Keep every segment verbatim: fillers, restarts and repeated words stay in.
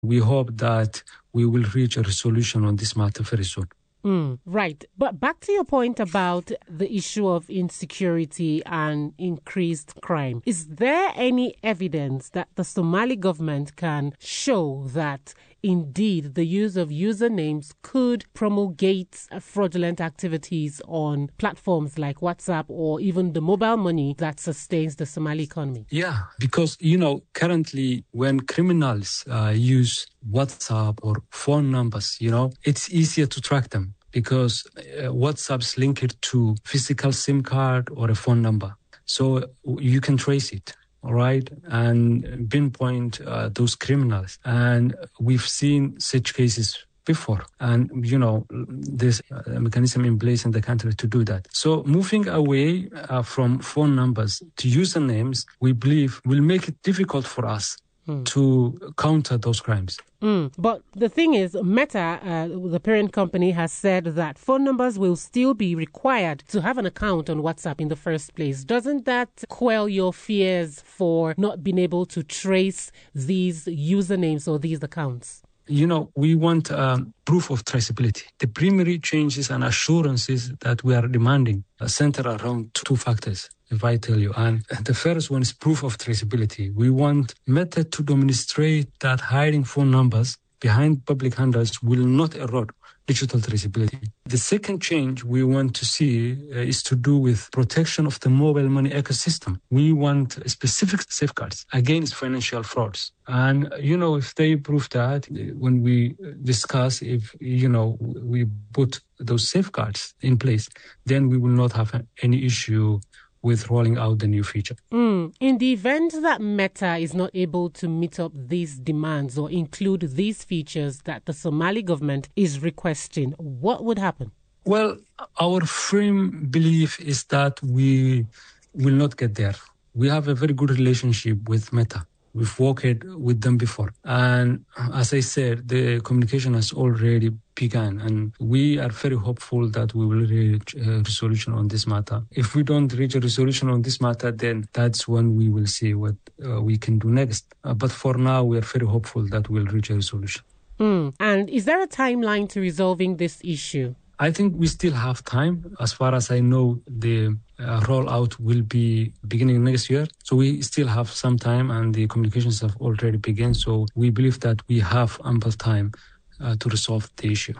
We hope that we will reach a resolution on this matter very soon. Mm, right. But back to your point about the issue of insecurity and increased crime. Is there any evidence that the Somali government can show that indeed the use of usernames could promulgate fraudulent activities on platforms like WhatsApp or even the mobile money that sustains the Somali economy? Yeah, because, you know, currently when criminals uh, use WhatsApp or phone numbers, you know, it's easier to track them because uh, WhatsApp's linked to physical SIM card or a phone number. So you can trace it. All right, and pinpoint uh, those criminals. And we've seen such cases before. And, you know, there's a mechanism in place in the country to do that. So moving away uh, from phone numbers to usernames, we believe will make it difficult for us Mm. to counter those crimes. Mm. But the thing is, Meta, uh, the parent company, has said that phone numbers will still be required to have an account on WhatsApp in the first place. Doesn't that quell your fears for not being able to trace these usernames or these accounts? You know, we want um, proof of traceability. The primary changes and assurances that we are demanding are centered around two factors, if I tell you. And the first one is proof of traceability. We want Meta to demonstrate that hiding phone numbers behind public handles will not erode digital traceability. The second change we want to see uh, is to do with protection of the mobile money ecosystem. We want specific safeguards against financial frauds. And, you know, if they prove that, when we discuss if, you know, we put those safeguards in place, then we will not have any issue with rolling out the new feature. Mm. In the event that Meta is not able to meet up these demands or include these features that the Somali government is requesting, what would happen? Well, our firm belief is that we will not get there. We have a very good relationship with Meta. We've worked with them before. And as I said, the communication has already begun. And we are very hopeful that we will reach a resolution on this matter. If we don't reach a resolution on this matter, then that's when we will see what uh, we can do next. Uh, but for now, we are very hopeful that we'll reach a resolution. Mm. And is there a timeline to resolving this issue? I think we still have time. As far as I know, the uh, rollout will be beginning next year. So we still have some time and the communications have already begun. So we believe that we have ample time uh, to resolve the issue.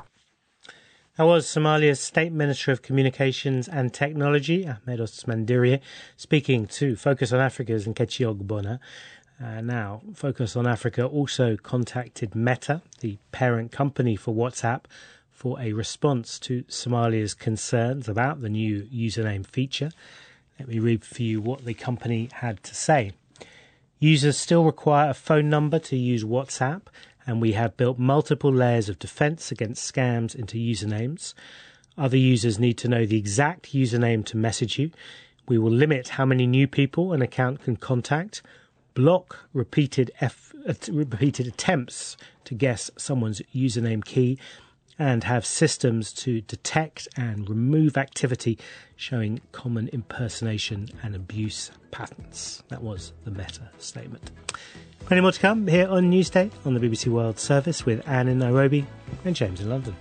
That was Somalia's State Minister of Communications and Technology, Ahmed Osman Dirie, speaking to Focus on Africa's Nkechi Ogbonna. Uh, now, Focus on Africa also contacted Meta, the parent company for WhatsApp, for a response to Somalia's concerns about the new username feature. Let me read for you what the company had to say. Users still require a phone number to use WhatsApp, and we have built multiple layers of defense against scams into usernames. Other users need to know the exact username to message you. We will limit how many new people an account can contact, block repeated, F- repeated attempts to guess someone's username key, and have systems to detect and remove activity showing common impersonation and abuse patterns. That was the Meta statement. Plenty more to come here on Newsday on the B B C World Service with Anne in Nairobi and James in London.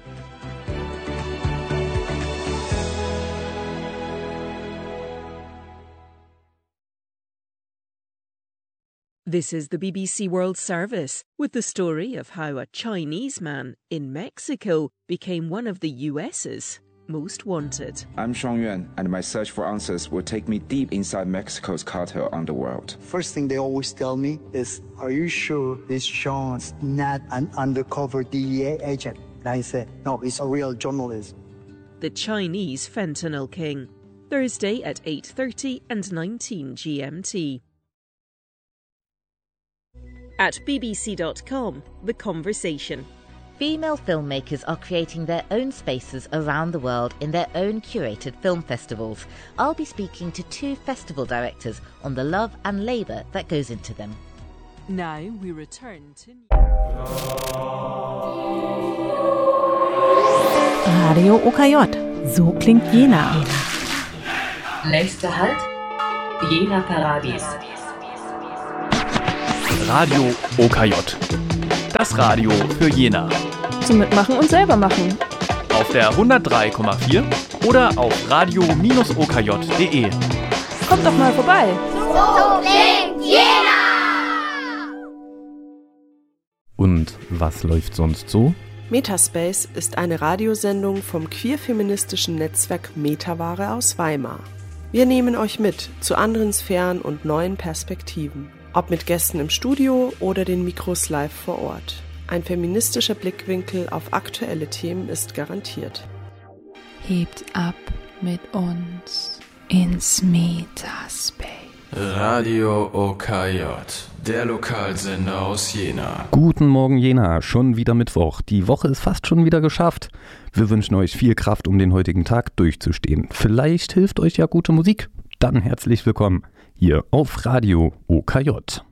This is the B B C World Service with the story of how a Chinese man in Mexico became one of the U S's most wanted. I'm Sean Yuan, and my search for answers will take me deep inside Mexico's cartel underworld. First thing they always tell me is, are you sure this Sean's not an undercover D E A agent? And I said, no, he's a real journalist. The Chinese Fentanyl King. Thursday at eight thirty and nineteen G M T. At B B C dot com, The Conversation. Female filmmakers are creating their own spaces around the world in their own curated film festivals. I'll be speaking to two festival directors on the love and labour that goes into them. Now we return to... Radio O K J. So klingt Jena. Nächster Halt, Jena Paradies. Radio O K J. Das Radio für Jena. Zum Mitmachen und selber machen. Auf der hundertdrei Komma vier oder auf radio Bindestrich o k j punkt d e. Kommt doch mal vorbei. So klingt Jena! Und was läuft sonst so? Metaspace ist eine Radiosendung vom queer-feministischen Netzwerk Metaware aus Weimar. Wir nehmen euch mit zu anderen Sphären und neuen Perspektiven. Ob mit Gästen im Studio oder den Mikros live vor Ort. Ein feministischer Blickwinkel auf aktuelle Themen ist garantiert. Hebt ab mit uns ins Metaspace. Radio O K J, der Lokalsender aus Jena. Guten Morgen Jena, schon wieder Mittwoch. Die Woche ist fast schon wieder geschafft. Wir wünschen euch viel Kraft, um den heutigen Tag durchzustehen. Vielleicht hilft euch ja gute Musik. Dann herzlich willkommen hier auf Radio O K J.